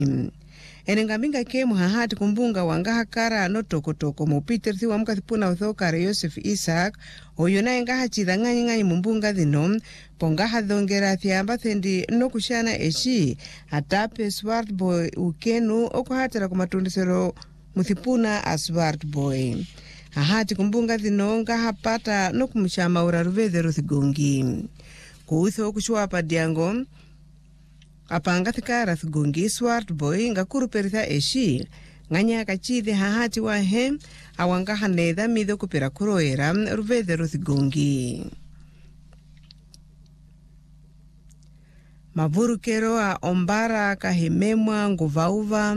Enengambinga ke muhahati kumbunga wangaha kara no toko mu Peter thi wamuka thipuna uthokara Yosef Isaac oyona engaha chidanganya mumbunga dhino pongaha dhongera thiamba thendi no kushana eshi atape Swart Boy ukenu okuhatira kumatundisero muthipuna a Swart Boy ahati kumbunga dhino ngaha pata no kumshama uraruvedhe ruthigongi kuutho kushwa padiango apanga thikara thugongi Swart Boy ngakuru peritha eshi nganya kachide hahati wahe awanga hanedha midho kupira kuroera ruvedhe ruthigongi mavurukero a Ombara kahimemwa nguvauva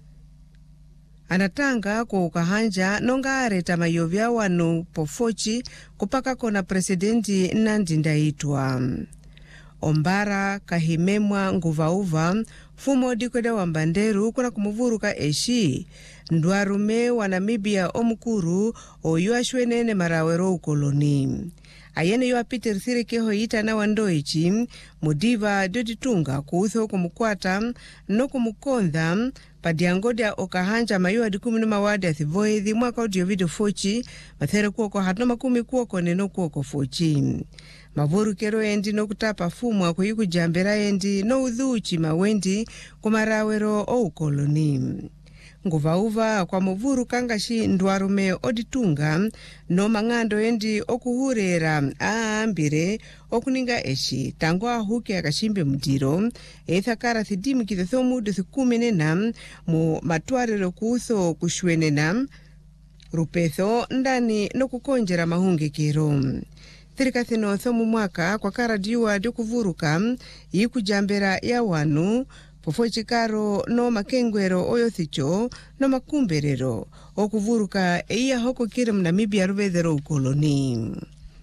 anatanga kukahanja nonga areta mayovya wanu pofochi kupaka kona presidenti Nandi Ndaitwa Ombara kahimemwa nguvauva fumo dikweda wa Mbanderu kuna kumuvuruka eshi ndwarume wa Namibia omukuru oyuashwenene marawero ukoloni ayene yu Peter Thirikeho ita na wandoichi mudiva doditunga kuutho kumukwata no kumukonda padiangodia okahanja mayua dikuminu mawadi athivoithi mwaka audio video fochi mathere kuoko hatno makumi kuoko neno kuoko fochi mavuru kero endi no kutapa fumwa kuyiku jambera endi no udhuchi mawendi kumarawero o ukoloni nguvauva kwa muvuru kangashi ndwarume oditunga no mangando endi okuhurera aambire okuninga eshi tango ahuke akashimbe mudiro ethakara thidimi kithethomudu thikumenena mu matwarero kuutho kushwenena rupetho ndani no kukonjera mahungekero thirikathino thomu mwaka kwa karadiwa dikuvuruka yikujambera ya wanu pofochikaro no makengwero oyothicho no makumberero okuvuruka iya hoko kire Namibia ruvedhero ukoloni.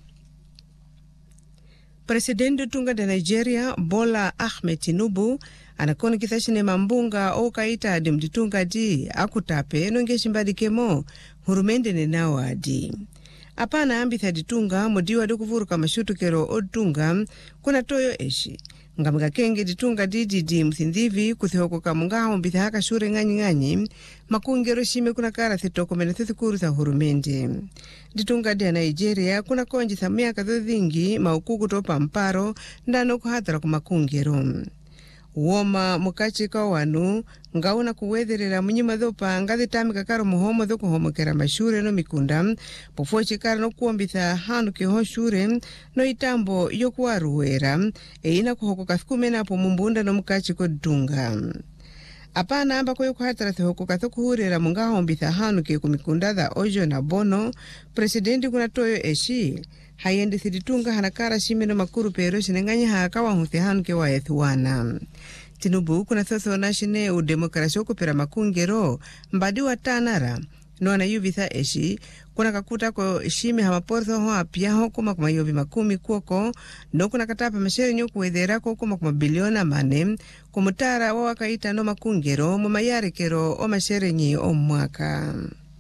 Presidente tunga de Nigeria Bola Ahmed Tinubu anakoni kithashine mambunga okaita adi mditunga di akutape nongeshimbadikemo hurumende nenawadi. Apana ambitha ditunga modiwa dikuvuruka mashutukero odunga kuna toyo eshi ngamga kenge ditunga dididi mthindhivi kuthihoko kamungaho mbitha haka shure nganyi makungero shime kuna kara thitoko menethithikuru tha hurumende ditunga dia Nigeria kuna konji tha miaka dhodhingi maukuku topa mparo ndano kuhatara kumakungero uoma mukachika wanu ngauna kuwetherera munyima dhopa ngathitamika karo muhomo dhokuhomokera mashure no mikunda pofochikara no kuombitha hanu kiho shure no itambo yokuwaruwera eina kuhokoka thikumenapo mumbunda no mukachiko dunga apana amba koyo kuhatara thihokoka thokuhurera mungahombitha hanu ke kumikunda dha Ojo na Bono presidenti kuna toyo eshi hayendi thiditunga hanakara shimeno makuru pero shinenganya hakawa huthi hanu ke waethuwana Tinubu kuna thotho nashine udemokrasi okupera makungero mbadi wa tanara no anayuvitha eshi kuna kakuta ko shime hamaportho ho apia ho kuma kumayovi makumi kuoko no kuna katapa mashere nyoku wedhera ko kuma kumabiliona mane kumutara wa wakaita no makungero mumayarekero o mashere nyi o mwaka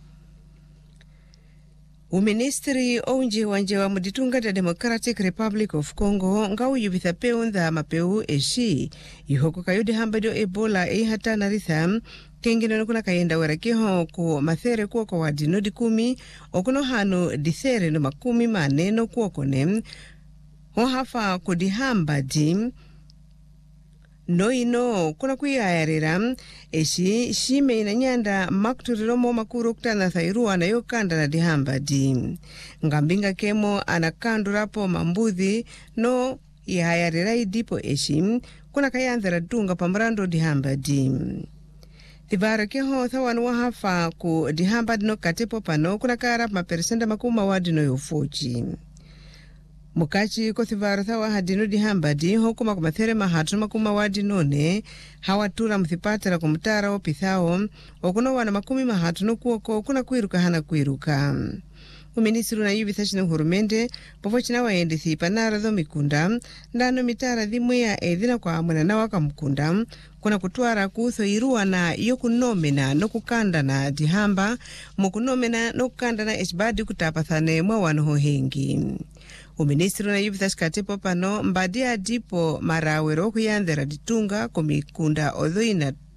Uministri onje wanje wa muditunga da Democratic Republic of Congo ngau yubitha peundha mapeu eshi yuhoko kayudi hambadio Ebola hatana ritha kengine nukuna kayenda werakiho ku mathere kuoko wa dinodi 10 okuno hanu dithere no makumi maneno kuoko ne ho hafa kudihamba di Noino kuna kuyayarira eshi shime inanyanda makuturiromo makuru kutana thairuwa na yokanda na dihamba di ngambinga kemo anakandurapo mambuthi no yayarira idipo eshi kuna kayanzara dunga pamrando dihamba di Tibara keho thawanu wahafa ku dihamba dino katepo pano kuna kara maperesenda makuma wadino yofochi Mukachi kothivara thawa hadino dihamba di hokuma kumathere mahatu makuma wadi none hawatura mthipatara kumutara opithao okuno wana makumi mahatu no kuoko kuna kwiruka hana kwiruka Uministru na yuvi thashina hurumende pofochina waende thipa nara dho mikunda ndano mitara dhimwe ya edhina kwa amuna na waka mkunda kuna kutuara kuutho iruwa na yokunomena no kukanda na dihamba mukunomena no kukanda na eshbadi kutapathane mwa wanoho hengi Uministru na yuvi thashikatepo pano mbadia dipo marawero kuyandhera ditunga kumikunda odhoina